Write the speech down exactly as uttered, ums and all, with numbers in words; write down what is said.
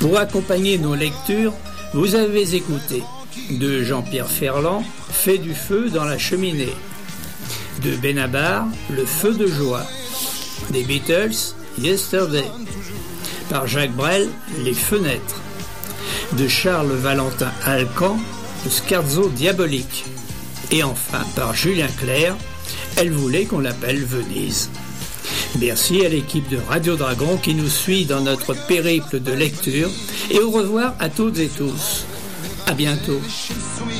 Pour accompagner nos lectures, vous avez écouté de Jean-Pierre Ferland, Fait du feu dans la cheminée, de Benabar, Le feu de joie, des Beatles, Yesterday, par Jacques Brel, Les fenêtres, de Charles Valentin Alcan, Le scherzo diabolique, et enfin par Julien Clerc, Elle voulait qu'on l'appelle Venise. Merci à l'équipe de Radio Dragon qui nous suit dans notre périple de lecture et au revoir à toutes et tous. À bientôt.